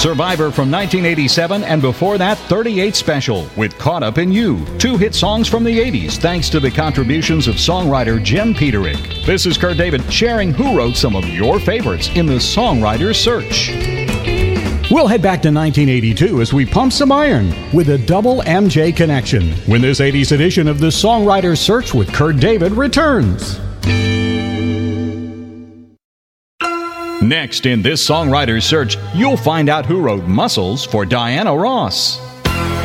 Survivor from 1987, and before that, 38 Special with Caught Up in You. 2 hit songs from the 80s, thanks to the contributions of songwriter Jim Peterick. This is Kurt David sharing who wrote some of your favorites in the Songwriter's Search. We'll head back to 1982 as we pump some iron with a double MJ connection when this 80s edition of the Songwriter's Search with Kurt David returns. Next in this Songwriter's Search, you'll find out who wrote Muscles for Diana Ross.